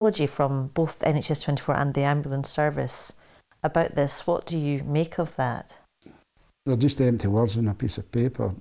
apology from both NHS 24 and the ambulance service about this. What do you make of that? They're just empty words on a piece of paper.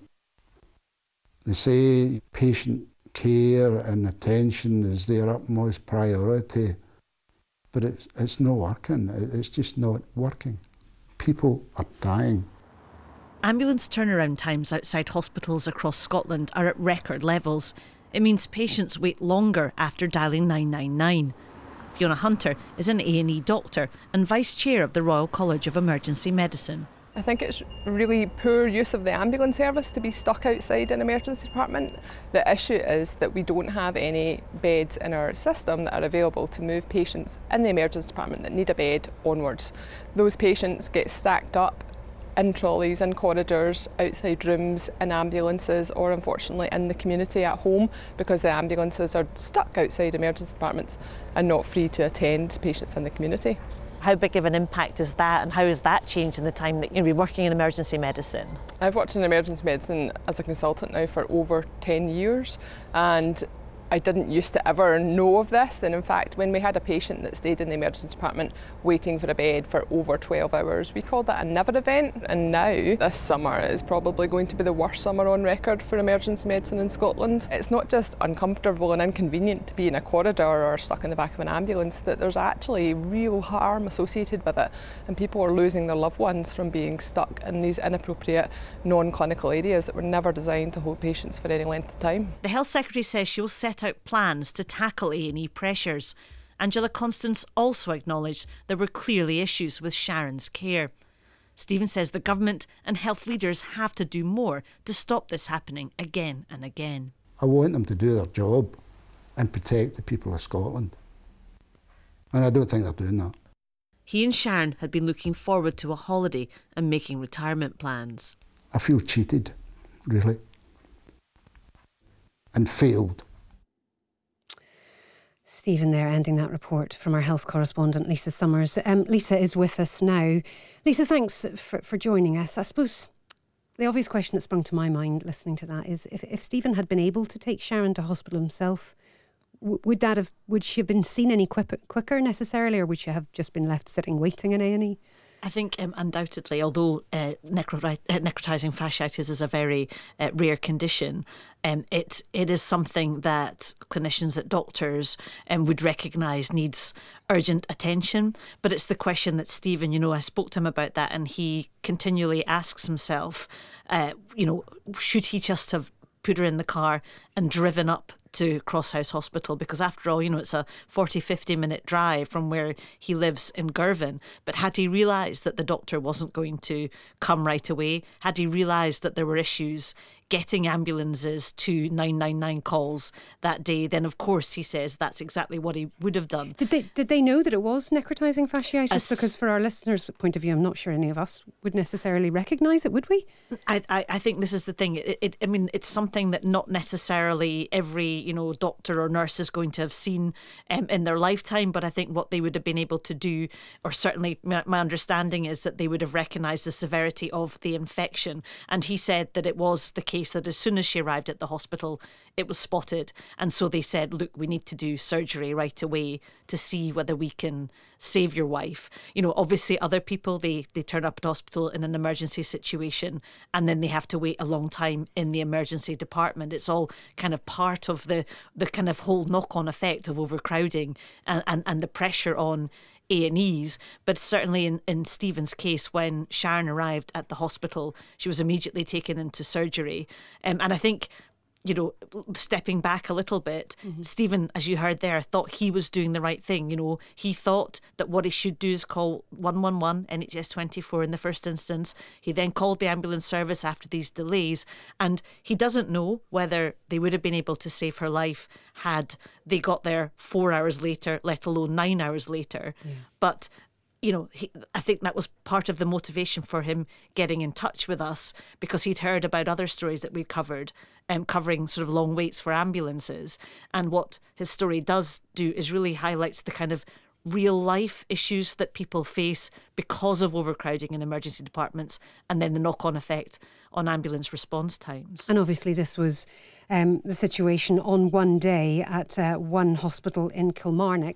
They say patient care and attention is their utmost priority, but it's not working. It's just not working. People are dying. Ambulance turnaround times outside hospitals across Scotland are at record levels. It means patients wait longer after dialing 999. Fiona Hunter is an A&E doctor and Vice Chair of the Royal College of Emergency Medicine. I think it's really poor use of the ambulance service to be stuck outside an emergency department. The issue is that we don't have any beds in our system that are available to move patients in the emergency department that need a bed onwards. Those patients get stacked up in trolleys, in corridors, outside rooms, in ambulances, or unfortunately in the community at home, because the ambulances are stuck outside emergency departments and not free to attend patients in the community. How big of an impact is that, and how has that changed in the time that you've been working in emergency medicine? I've worked in emergency medicine as a consultant now for over 10 years, and I didn't used to ever know of this, and in fact when we had a patient that stayed in the emergency department waiting for a bed for over 12 hours, we called that a never event. And now this summer is probably going to be the worst summer on record for emergency medicine in Scotland. It's not just uncomfortable and inconvenient to be in a corridor or stuck in the back of an ambulance, that there's actually real harm associated with it, and people are losing their loved ones from being stuck in these inappropriate non-clinical areas that were never designed to hold patients for any length of time. The Health Secretary says she will set out plans to tackle A&E pressures. Angela Constance also acknowledged there were clearly issues with Sharon's care. Stephen says the government and health leaders have to do more to stop this happening again and again. I want them to do their job and protect the people of Scotland. And I don't think they're doing that. He and Sharon had been looking forward to a holiday and making retirement plans. I feel cheated, really, and failed. Stephen there, ending that report from our health correspondent Lisa Summers. Lisa is with us now. Lisa, thanks for joining us. I suppose the obvious question that sprung to my mind listening to that is if Stephen had been able to take Sharon to hospital himself, would she have been seen any quicker necessarily, or would she have just been left sitting waiting in A&E? I think undoubtedly, although necrotising fasciitis is a very rare condition, it is something that clinicians, that doctors would recognise needs urgent attention. But it's the question that Stephen, I spoke to him about that, and he continually asks himself, should he just have put her in the car and driven up to Crosshouse Hospital, because after all, it's a 40-50 minute drive from where he lives in Girvan. But had he realised that the doctor wasn't going to come right away, had he realised that there were issues getting ambulances to 999 calls that day, then of course he says that's exactly what he would have done. Did they know that it was necrotising fasciitis? Because for our listeners' point of view, I'm not sure any of us would necessarily recognise it, would we? I think this is the thing. It's something that not necessarily every doctor or nurse is going to have seen in their lifetime, but I think what they would have been able to do, or certainly my understanding is that they would have recognised the severity of the infection. And he said that it was the case that as soon as she arrived at the hospital, it was spotted. And so they said, look, we need to do surgery right away to see whether we can save your wife. Obviously other people, they turn up at hospital in an emergency situation and then they have to wait a long time in the emergency department. It's all kind of part of the kind of whole knock-on effect of overcrowding and the pressure on A&Es. But certainly in Stephen's case, when Sharon arrived at the hospital, she was immediately taken into surgery. And I think, stepping back a little bit, Stephen, as you heard there, thought he was doing the right thing. He thought that what he should do is call 111, NHS 24 in the first instance. He then called the ambulance service after these delays, and he doesn't know whether they would have been able to save her life had they got there 4 hours later, let alone 9 hours later. Yeah. But I think that was part of the motivation for him getting in touch with us, because he'd heard about other stories that we'd covered, covering sort of long waits for ambulances. And what his story does do is really highlights the kind of real life issues that people face because of overcrowding in emergency departments, and then the knock-on effect on ambulance response times. And obviously this was the situation on one day at one hospital in Kilmarnock.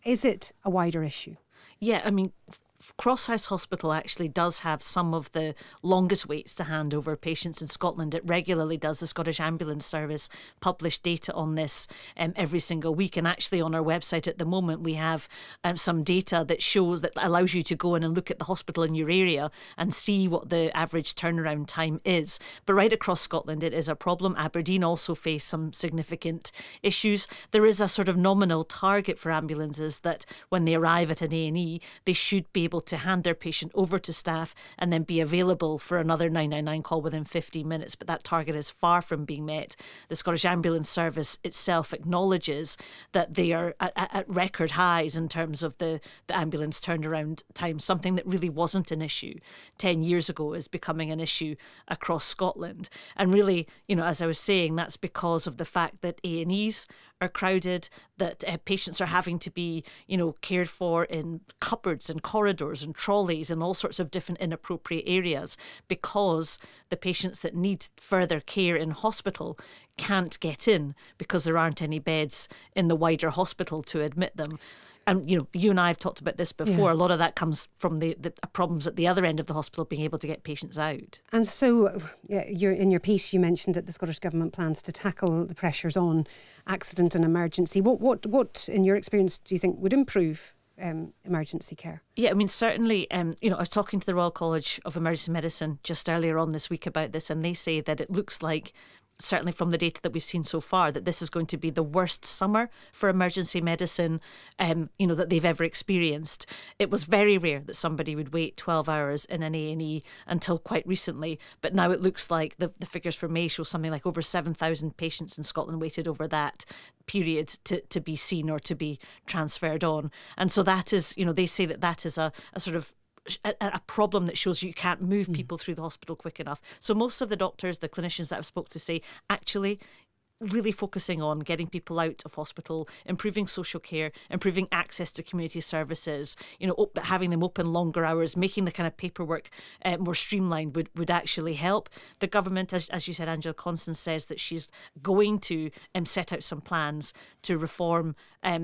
Is it a wider issue? Yeah, I mean, Crosshouse Hospital actually does have some of the longest waits to hand over patients in Scotland. It regularly does. The Scottish Ambulance Service publish data on this every single week. And actually on our website at the moment, we have some data that shows, that allows you to go in and look at the hospital in your area and see what the average turnaround time is. But right across Scotland, it is a problem. Aberdeen also face some significant issues. There is a sort of nominal target for ambulances that when they arrive at an A&E, they should be able to hand their patient over to staff and then be available for another 999 call within 15 minutes. But that target is far from being met. The Scottish Ambulance Service itself acknowledges that they are at record highs in terms of the ambulance turnaround time. Something that really wasn't an issue 10 years ago is becoming an issue across Scotland. And really, as I was saying, that's because of the fact that A&Es are crowded, that patients are having to be, cared for in cupboards and corridors and trolleys and all sorts of different inappropriate areas, because the patients that need further care in hospital can't get in because there aren't any beds in the wider hospital to admit them. And, you and I have talked about this before. Yeah. A lot of that comes from the problems at the other end of the hospital being able to get patients out. And so in your piece, you mentioned that the Scottish Government plans to tackle the pressures on accident and emergency. What in your experience, do you think would improve emergency care? Yeah, I mean, certainly, I was talking to the Royal College of Emergency Medicine just earlier on this week about this, and they say that it looks like, certainly from the data that we've seen so far, that this is going to be the worst summer for emergency medicine, that they've ever experienced. It was very rare that somebody would wait 12 hours in an A&E until quite recently, but now it looks like the figures for May show something like over 7,000 patients in Scotland waited over that period to be seen or to be transferred on. And so that is, they say that is a sort of a problem that shows you can't move people through the hospital quick enough. So most of the doctors, the clinicians that I've spoke to say, actually really focusing on getting people out of hospital, improving social care, improving access to community services, having them open longer hours, making the kind of paperwork more streamlined would actually help. The government, as you said, Angela Constance says that she's going to set out some plans to reform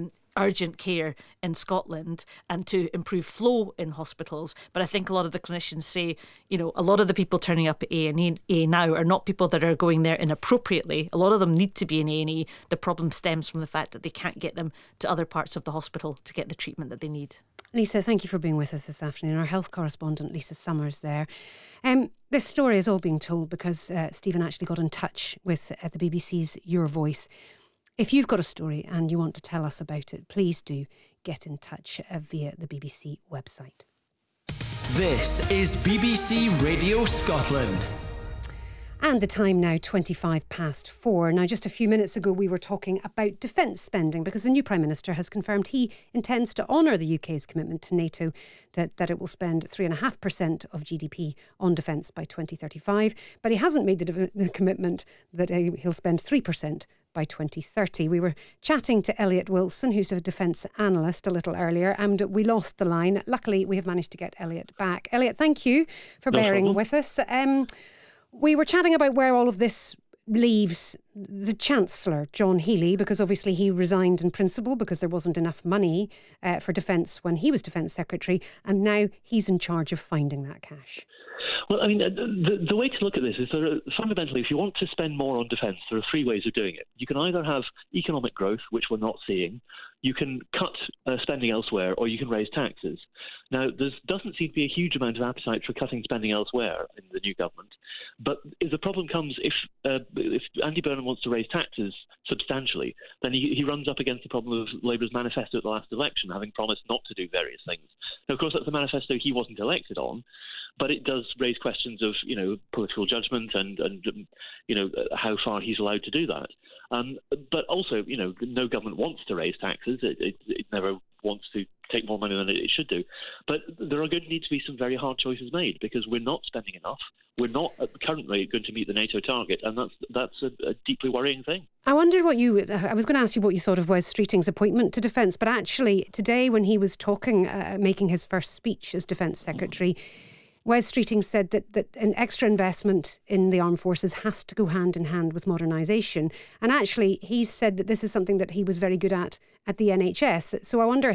urgent care in Scotland and to improve flow in hospitals. But I think a lot of the clinicians say, a lot of the people turning up at A&E now are not people that are going there inappropriately. A lot of them need to be in A&E. The problem stems from the fact that they can't get them to other parts of the hospital to get the treatment that they need. Lisa, thank you for being with us this afternoon. Our health correspondent, Lisa Summers, there. This story is all being told because Stephen actually got in touch with the BBC's Your Voice. If you've got a story and you want to tell us about it, please do get in touch via the BBC website. This is BBC Radio Scotland. And the time now, 4:25. Now, just a few minutes ago, we were talking about defence spending because the new Prime Minister has confirmed he intends to honour the UK's commitment to NATO, that it will spend 3.5% of GDP on defence by 2035. But he hasn't made the commitment that he'll spend 3% by 2030. We were chatting to Elliot Wilson, who's a defence analyst, a little earlier, and we lost the line. Luckily, we have managed to get Elliot back. Elliot, thank you for bearing with us. We were chatting about where all of this leaves the Chancellor, John Healey, because obviously he resigned in principle because there wasn't enough money for defence when he was Defence Secretary, and now he's in charge of finding that cash. Well, I mean, the way to look at this is fundamentally, if you want to spend more on defence, there are three ways of doing it. You can either have economic growth, which we're not seeing, you can cut spending elsewhere, or you can raise taxes. Now, there doesn't seem to be a huge amount of appetite for cutting spending elsewhere in the new government. But the problem comes if Andy Burnham wants to raise taxes substantially, then he runs up against the problem of Labour's manifesto at the last election, having promised not to do various things. Now, of course, that's a manifesto he wasn't elected on, but it does raise questions of, political judgment and how far he's allowed to do that. But also, no government wants to raise taxes. It never wants to take more money than it should do. But there are going to need to be some very hard choices made because we're not spending enough. We're not currently going to meet the NATO target, and that's a deeply worrying thing. I wondered I was going to ask you what you thought of Wes Streeting's appointment to Defence, but actually today when he was talking, making his first speech as Defence Secretary, Wes Streeting said that an extra investment in the armed forces has to go hand in hand with modernisation. And actually, he said that this is something that he was very good at the NHS. So I wonder,